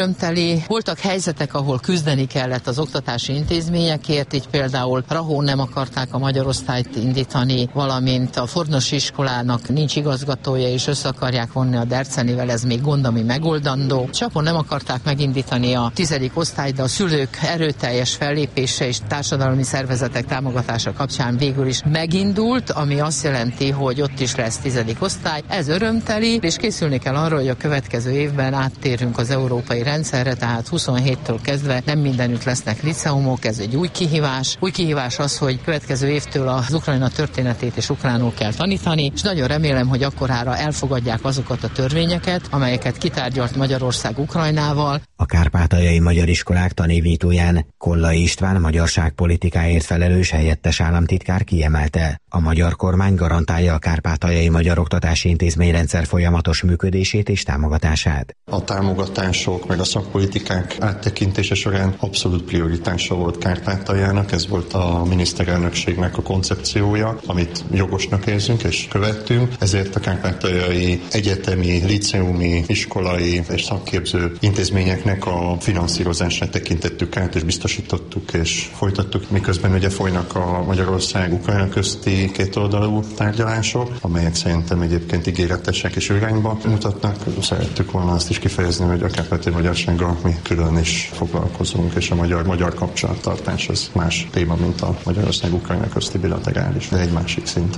Örömteli. Voltak helyzetek, ahol küzdeni kellett az oktatási intézményekért, így például Rahón nem akarták a magyar osztályt indítani, valamint a Fornosi iskolának nincs igazgatója, és össze akarják vonni a Dercenivel, ez még gond, ami megoldandó. Csapon nem akarták megindítani a 10. osztályt, de a szülők erőteljes fellépése és társadalmi szervezetek támogatása kapcsán végül is megindult, ami azt jelenti, hogy ott is lesz 10. osztály. Ez örömteli, és készülni kell arra, hogy a következő évben áttérünk az európai rendszerre, tehát 27-től kezdve nem mindenütt lesznek liceumok, ez egy új kihívás. Új kihívás az, hogy következő évtől az Ukrajna történetét és ukránul kell tanítani, és nagyon remélem, hogy akkorára elfogadják azokat a törvényeket, amelyeket kitárgyalt Magyarország Ukrajnával. A kárpátaljai magyar iskolák tanévnyitóján Kollai István magyarságpolitikáért felelős helyettes államtitkár kiemelte: a magyar kormány garantálja a kárpátaljai magyar oktatási intézményrendszer folyamatos működését és támogatását. A támogatások meg a szakpolitikák áttekintése során abszolút prioritása volt Kárpátaljának, ez volt a miniszterelnökségnek a koncepciója, amit jogosnak érzünk és követtünk, ezért a kárpátaljai egyetemi, liceumi, iskolai és szakképző intézményeknek a finanszírozását tekintettük át, és biztosítottuk és folytattuk, miközben ugye folynak a Magyarország-Ukrajna közti kétoldalú tárgyalások, amelyek szerintem egyébként ígéretesek és irányba mutatnak. Szerettük volna azt is kifejezni, hogy a kárpátaljai magyarsággal mi külön is foglalkozunk, és a magyar kapcsolattartás az más téma, mint a Magyarország-Ukrajna közti bilaterális, de egy másik szint.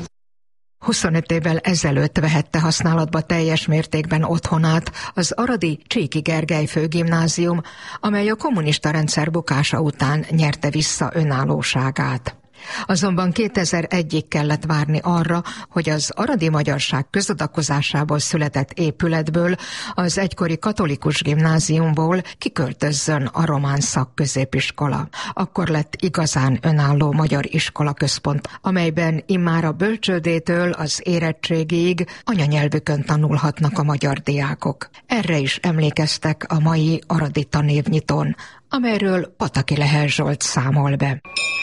25 évvel ezelőtt vehette használatba teljes mértékben otthonát az aradi Csíki Gergely Főgimnázium, amely a kommunista rendszer bukása után nyerte vissza önállóságát. Azonban 2001-ig kellett várni arra, hogy az aradi magyarság közadakozásából született épületből, az egykori katolikus gimnáziumból kiköltözzön a román szakközépiskola. Akkor lett igazán önálló magyar iskolaközpont, amelyben immár a bölcsődétől az érettségig anyanyelvükön tanulhatnak a magyar diákok. Erre is emlékeztek a mai aradi tanévnyitón, amelyről Pataki Lehel Zsolt számol be.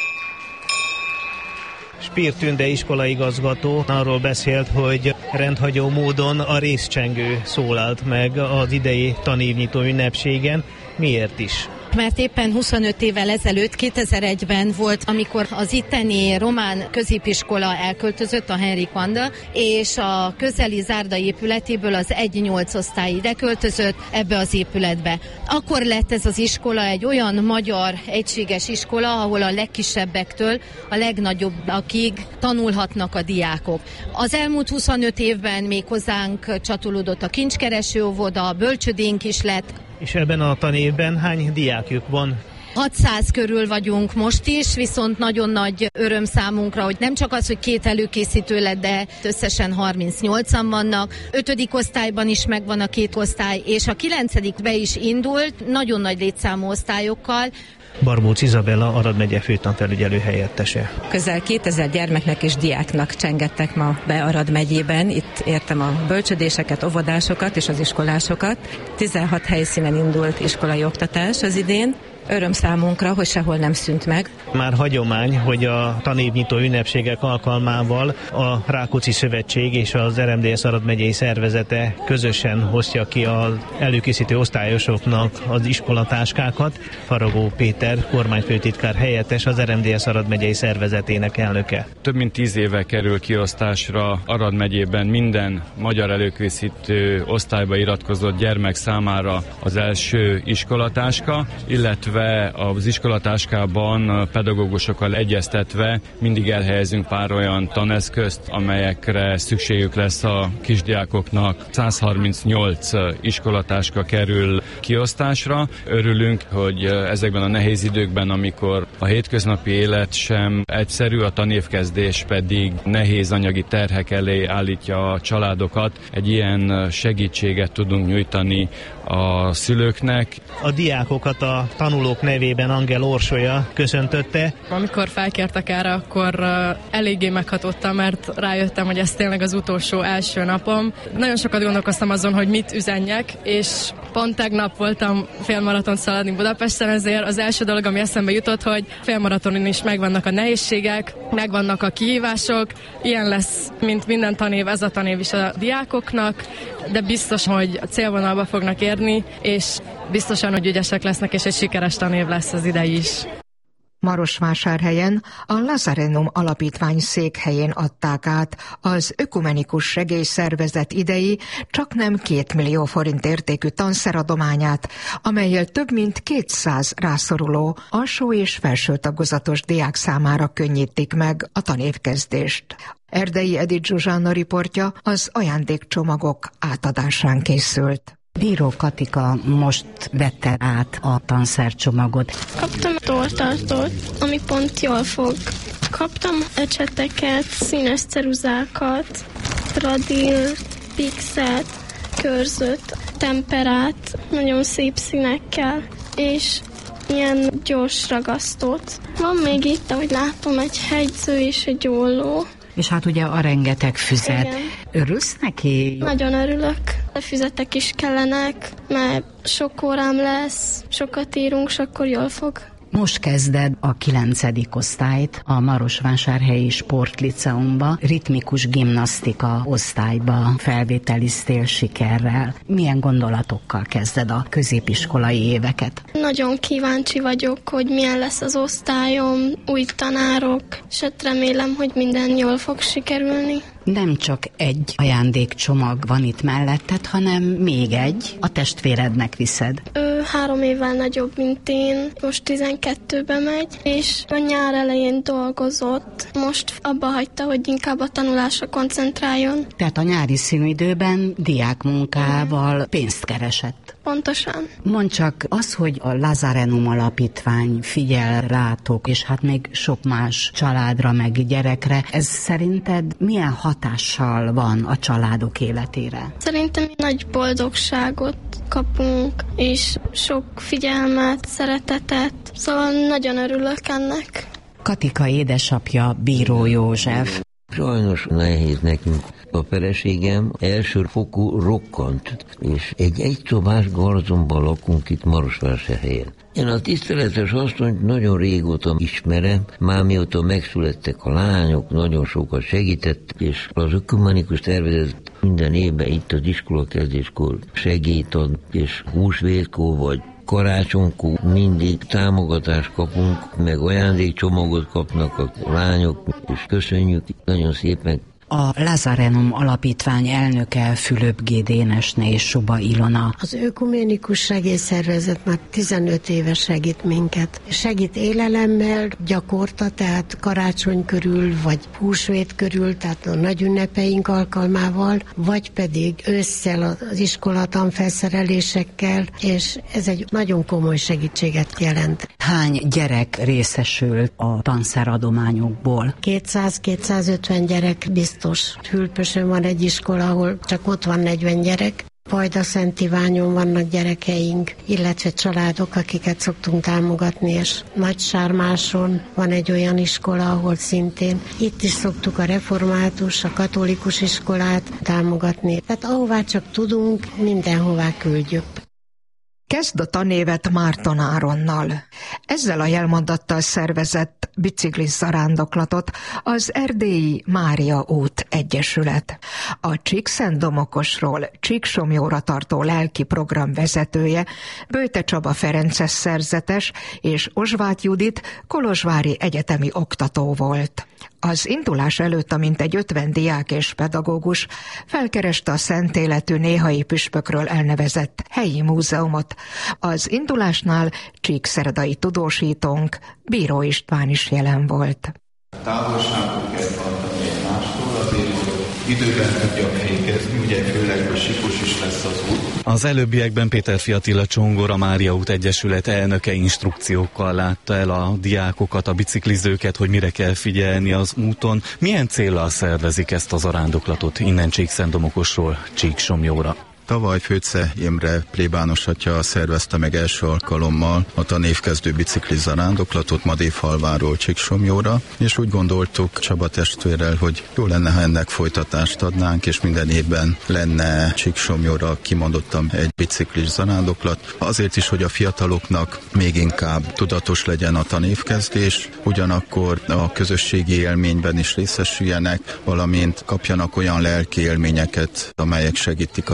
Spír Tünde iskolaigazgató arról beszélt, hogy rendhagyó módon a részcsengő szólalt meg az idei tanévnyitó ünnepségen. Miért is? Mert éppen 25 évvel ezelőtt, 2001-ben volt, amikor az itteni román középiskola elköltözött, a Henrik Vanda, és a közeli Zárda épületéből az 1-8 osztály ide költözött ebbe az épületbe. Akkor lett ez az iskola egy olyan magyar egységes iskola, ahol a legkisebbektől a legnagyobbakig tanulhatnak a diákok. Az elmúlt 25 évben még hozzánk csatolódott a kincskereső óvoda, a bölcsödénk is lett. És ebben a tanévben hány diákjuk van? 600 körül vagyunk most is, viszont nagyon nagy öröm számunkra, hogy nem csak az, hogy 2 előkészítő lett, de összesen 38-an vannak. 5. osztályban is megvan a 2 osztály, és a 9. be is indult, nagyon nagy létszámú osztályokkal. Barbóc Izabella, Arad megye főtanfelügyelő helyettese. Közel 2000 gyermeknek és diáknak csengettek ma be Arad megyében. Itt értem a bölcsödéseket, óvodásokat és az iskolásokat. 16 helyszínen indult iskolai oktatás az idén. Öröm számunkra, hogy sehol nem szűnt meg. Már hagyomány, hogy a tanévnyitó ünnepségek alkalmával a Rákóczi Szövetség és az RMDSZ Arad megyei szervezete közösen hozja ki az előkészítő osztályosoknak az iskolatáskákat. Faragó Péter, kormányfőtitkár helyettes, az RMDSZ Arad megyei szervezetének elnöke. Több mint 10 éve kerül kiosztásra Arad megyében minden magyar előkészítő osztályba iratkozott gyermek számára az első iskolatáska, illetve az iskolatáskában pedagógusokkal egyeztetve mindig elhelyezünk pár olyan taneszközt, amelyekre szükségük lesz a kisdiákoknak. 138 iskolatáska kerül kiosztásra. Örülünk, hogy ezekben a nehéz időkben, amikor a hétköznapi élet sem egyszerű, a tanévkezdés pedig nehéz anyagi terhek elé állítja a családokat, egy ilyen segítséget tudunk nyújtani a szülőknek. A diákokat a tanulók nevében Angel Orsolya köszöntötte. Amikor felkértek erre, akkor eléggé meghatottam, mert rájöttem, hogy ez tényleg az utolsó első napom. Nagyon sokat gondolkoztam azon, hogy mit üzenjek, és pont tegnap voltam félmaratont szaladni Budapesten, ezért az első dolog, ami eszembe jutott, hogy félmaratonon is megvannak a nehézségek, megvannak a kihívások. Ilyen lesz, mint minden tanév, ez a tanév is a diákoknak, de biztos, hogy a célvonalba fognak érni, és biztosan, hogy ügyesek lesznek, és egy sikeres tanév lesz az idei is. Marosvásárhelyen a Lazarenum Alapítvány székhelyén adták át az Ökumenikus Segélyszervezet idei csaknem 2 millió forint értékű tanszeradományát, amellyel több mint 200 rászoruló alsó és felső tagozatos diák számára könnyítik meg a tanévkezdést. Erdei Edith Zsuzsanna riportja az ajándékcsomagok átadásán készült. Bíró Katika most vette át a tanszercsomagot. Kaptam tolltartót, ami pont jól fog. Kaptam ecseteket, színes ceruzákat, radilt, pixelt, körzöt, temperát, nagyon szép színekkel, és ilyen gyors ragasztót. Van még itt, ahogy látom, egy hegyző és egy olló. És hát ugye a rengeteg füzet. Igen. Örülsz neki? Nagyon örülök. A füzetek is kellenek, mert sok órám lesz, sokat írunk, és akkor jól fog. Most kezded a 9. osztályt a Marosvásárhelyi Sportliceumba, ritmikus gimnasztika osztályba felvételiztél sikerrel. Milyen gondolatokkal kezded a középiskolai éveket? Nagyon kíváncsi vagyok, hogy milyen lesz az osztályom, új tanárok, és remélem, hogy minden jól fog sikerülni. Nem csak egy ajándékcsomag van itt melletted, hanem még egy, a testvérednek viszed. Ő 3 évvel nagyobb, mint én, most 12-be megy, és a nyár elején dolgozott. Most abba hagyta, hogy inkább a tanulásra koncentráljon. Tehát a nyári szünidőben diákmunkával pénzt keresett. Pontosan. Mondd csak, az, hogy a Lazarenum Alapítvány figyel rátok, és hát még sok más családra, meg gyerekre, ez szerinted milyen hatással van a családok életére? Szerintem nagy boldogságot kapunk, és sok figyelmet, szeretetet, szóval nagyon örülök ennek. Katika édesapja Bíró József. Sajnos nehéz nekünk. A feleségem elsőfokú rokkant, és egy egyszobás garzonban lakunk itt Marosvásárhelyen. Én a tiszteletes asszonyt nagyon régóta ismerem, már mióta megszülettek a lányok, nagyon sokat segített, és az Ökumenikus Szervezet minden évben itt az iskolakezdéskor segít ad, és húsvétkor vagy karácsonykor mindig támogatást kapunk, meg ajándékcsomagot kapnak a lányok, és köszönjük nagyon szépen. A Lazarenum Alapítvány elnöke Fülöp G. Dénesné és Suba Ilona. Az Ökumenikus Segélyszervezet már 15 éve segít minket. Segít élelemmel, gyakorta, tehát karácsony körül, vagy húsvét körül, tehát a nagy ünnepeink alkalmával, vagy pedig ősszel az iskola tanfelszerelésekkel, és ez egy nagyon komoly segítséget jelent. Hány gyerek részesül a tanszeradományokból? 200-250 gyerek biztos. Hülpösön van egy iskola, ahol csak ott van 40 gyerek. Vajda-Szentiványon vannak gyerekeink, illetve családok, akiket szoktunk támogatni, és Nagysármáson van egy olyan iskola, ahol szintén itt is szoktuk a református, a katolikus iskolát támogatni. Tehát ahová csak tudunk, mindenhová küldjük. Kezd a tanévet Márton Áronnal. Ezzel a jelmondattal szervezett biciklis zarándoklatot az Erdélyi Mária út Egyesület. A Csíkszentdomokosról Csíksomjóra tartó lelki program vezetője Böjte Csaba ferences szerzetes és Ozsváth Judit kolozsvári egyetemi oktató volt. Az indulás előtt a mintegy 50 diák és pedagógus felkereste a szent életű néhai püspökről elnevezett helyi múzeumot. Az indulásnál csíkszeredai tudósítónk Bíró István is jelen volt. Távolságot kell tartani egymástól, azért, hogy időben tudjak fékezni, ugye főleg, hogy sikos is lesz az út. Az előbbiekben Péterfi Attila Csongor, a Mária út Egyesület elnöke instrukciókkal látta el a diákokat, a biciklizőket, hogy mire kell figyelni az úton. Milyen céllal szervezik ezt a zarándoklatot innen Csíkszentdomokosról Csíksomjóra? Tavaly Főce Imre plébános atya szervezte meg első alkalommal a tanévkezdő biciklis zarándoklatot Madéfalváról Csíksomjóra, és úgy gondoltuk Csaba testvérrel, hogy jó lenne, ha ennek folytatást adnánk, és minden évben lenne Csíksomjóra kimondottan egy biciklis zarándoklat. Azért is, hogy a fiataloknak még inkább tudatos legyen a tanévkezdés, ugyanakkor a közösségi élményben is részesüljenek, valamint kapjanak olyan lelki élményeket, amelyek segítik a tanévkezdést.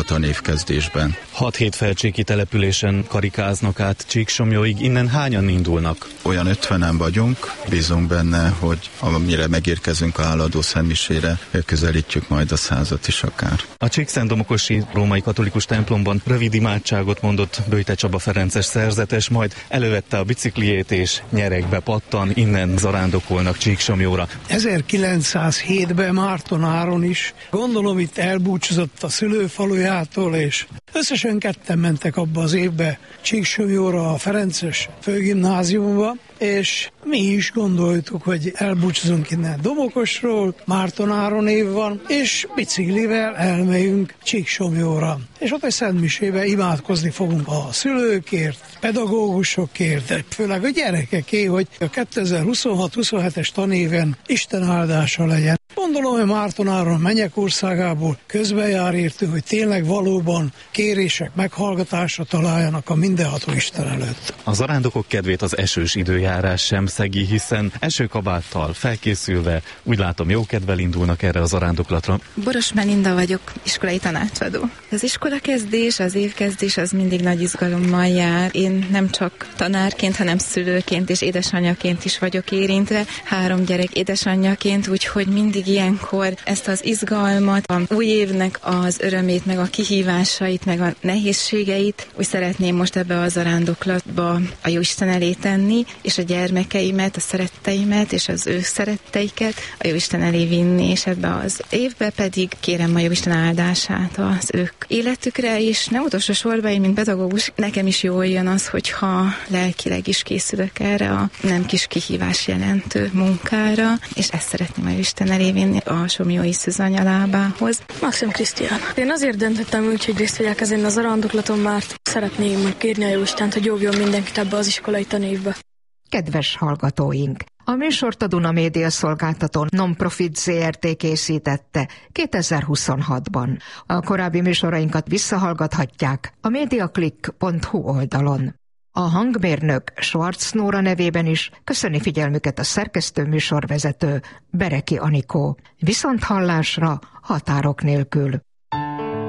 évkezdésben. 6-7 felcsíki településen karikáznak át Csíksomlyóig, innen hányan indulnak? Olyan 50-en vagyunk, bízunk benne, hogy amire megérkezünk a háladó szentmisére, közelítjük majd a 100-at is akár. A Csíkszentdomokosi római katolikus templomban rövid imádságot mondott Böjte Csaba ferences szerzetes, majd elővette a bicikliét és nyeregbe pattan, innen zarándokolnak Csíksomlyóra. 1907-ben Márton Áron is, gondolom itt elbúcsúzott a szülőfalujától, és összesen ketten mentek abba az évbe Csíksomlyóra a Ferences főgimnáziumba, és mi is gondoltuk, hogy elbúcsúzunk innen Domokosról, Márton Áron év van, és biciklivel elmegyünk Csíksomlyóra. És ott egy szentmisébe imádkozni fogunk a szülőkért, pedagógusokért, de főleg a gyerekekért, hogy a 2026-27-es tanéven Isten áldása legyen. Gondolom, hogy Márton Áron mennyek országából közbejár értő, hogy tényleg valóban kérések meghallgatásra találjanak a mindenható Isten előtt. A zarándokok kedvét az esős időjárás sem szegi, hiszen esőkabáttal felkészülve, úgy látom, jó kedvel indulnak erre a zarándoklatra. Boros Melinda vagyok, iskolai tanácsadó. Az iskolakezdés, az évkezdés az mindig nagy izgalommal jár. Én nem csak tanárként, hanem szülőként és édesanyaként is vagyok érintve. 3 gyerek édesanyjaként, úgyhogy mindig ilyenkor ezt az izgalmat, a új évnek az örömét, meg a kihívásait, meg a nehézségeit úgy szeretném most ebbe a zarándoklatba a Jóisten elé tenni, és a gyermekeimet, a szeretteimet és az ő szeretteiket a Jóisten elé vinni, és ebbe az évbe pedig kérem a Jóisten áldását az ők életükre, és nem utolsó sorban én, mint pedagógus, nekem is jól jön az, hogyha lelkileg is készülök erre a nem kis kihívás jelentő munkára, és ezt szeretném a Jóisten elé vinni a Somlyói Szűzanyalábához. Maxim Krisztián. Én azért döntöttem úgy, hogy részt vegyek ezen a zarándoklaton, mert szeretném kérni a Jóistent, hogy jóvjon mindenkit ebbe az iskolai tanévbe. Kedves hallgatóink! A műsort a Duna Média Szolgáltató Non-Profit Zrt. Készítette 2026-ban. A korábbi műsorainkat visszahallgathatják a mediaclick.hu oldalon. A hangmérnök Schwarz Nóra nevében is köszöni figyelmüket a szerkesztő műsorvezető Bereki Anikó. Viszonthallásra határok nélkül.